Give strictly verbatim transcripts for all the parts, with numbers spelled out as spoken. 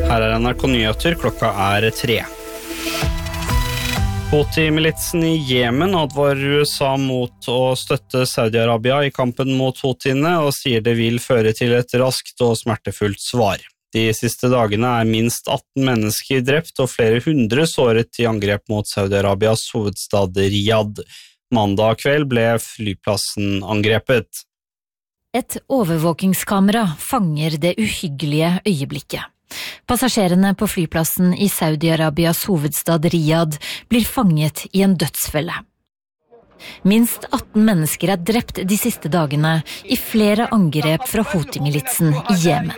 Her er N R K Nyheter, klokka er tre. Houthi-militsen i Jemen advarer U S A mot å støtte Saudi-Arabia i kampen mot Houthiene og sier det vil føre til et raskt og smertefullt svar. De siste dagene er minst atten mennesker drept og flere hundre såret i angrep mot Saudi-Arabias hovedstad Riyadh. Mandag kveld ble flyplassen angrepet. Et overvåkingskamera fanger det uhyggelige øyeblikket. Passasjerene på flyplassen i Saudi-Arabias hovedstad Riyadh blir fanget i en dødsfelle. Minst atten mennesker er drept de siste dagene i flere angrep fra Houthi-militsen i Jemen.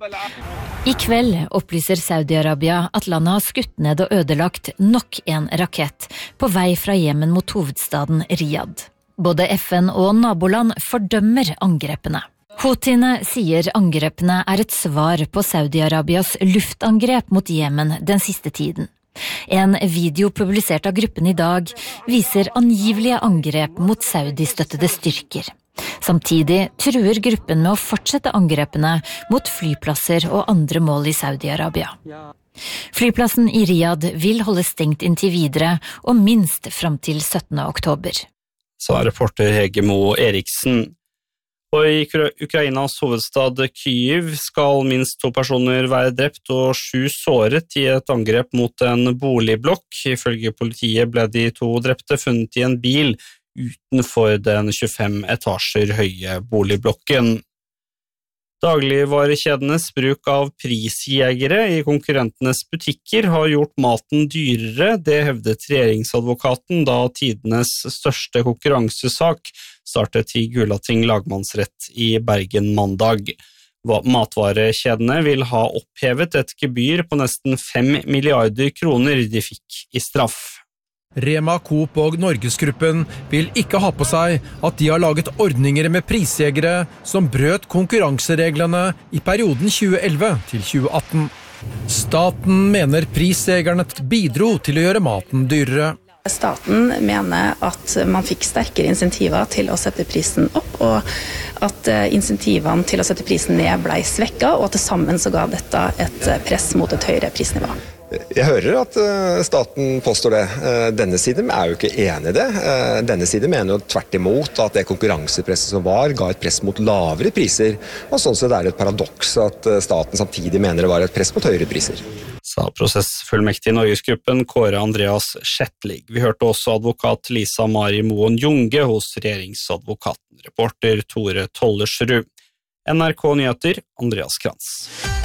I kveld opplyser Saudi-Arabia at landet har skutt ned og ødelagt nok en rakett på vei fra Jemen mot hovedstaden Riyadh. Både F N og naboland fordømmer angrepene. Houthiene sier angrepene er et svar på Saudi-Arabias luftangrep mot Jemen den siste tiden. En video publisert av gruppen i dag viser angivelige angrep mot saudi-støttede styrker. Samtidig truer gruppen med å fortsette angrepene mot flyplasser og andre mål i Saudi-Arabia. Flyplassen i Riyadh vil holde stengt inntil videre og minst frem til syttende oktober. Sa reporter Hege Mo Eriksen. Og i Ukrainas hovedstad Kyiv skal minst to personer være drept og sju såret i et angrep mot en boligblokk. Ifølge politiet ble de to drepte funnet i en bil utenfor den tjuefem etasjer høye boligblokken. Dagligvarekjedenes bruk av prisjegere i konkurrentenes butikker har gjort maten dyrere, det hevdet regjeringsadvokaten da tidenes største konkurransesak startet i Gulating lagmannsrett i Bergen mandag. Matvarekjedene vil ha opphevet et gebyr på nesten fem milliarder kroner de fikk i straff. Rema, Coop og Norgesgruppen vil ikke ha på seg at de har laget ordninger med prisjegere som brøt konkurransereglene i perioden tjue elleve til tjue atten. Staten mener prisjegerne bidro til å gjøre maten dyrere. Staten mener at man fikk sterkere insentiver til å sette prisen opp, og at insentivene til å sette prisen ned ble svekket, og til sammen så ga dette et press mot et høyere prisnivå. Jeg hører at staten påstår det. Denne siden er jo ikke enig i det. Denne siden mener jo tvert imot at det konkurransepresset som var ga et press mot lavere priser, og sånn sett er det et paradoks at staten samtidig mener det var et press mot høyere priser. Sa prosessfullmektig i Norgesgruppen Kåre Andreas Schettlig. Vi hørte også advokat Lisa Mari Moen Junge hos regjeringsadvokaten. Reporter Tore Tollersrud. N R K Nyheter, Andreas Krantz.